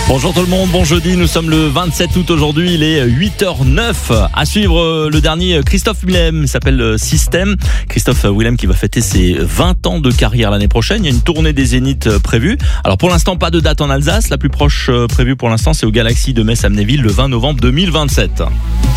Bonjour tout le monde, bon jeudi, nous sommes le 27 août aujourd'hui, il est 8h09. À suivre le dernier Christophe Willem, il s'appelle Système. Christophe Willem qui va fêter ses 20 ans de carrière l'année prochaine, il y a une tournée des Zéniths prévue. Alors pour l'instant pas de date en Alsace, la plus proche prévue pour l'instant c'est au Galaxy de Metz-Amnéville le 20 novembre 2027.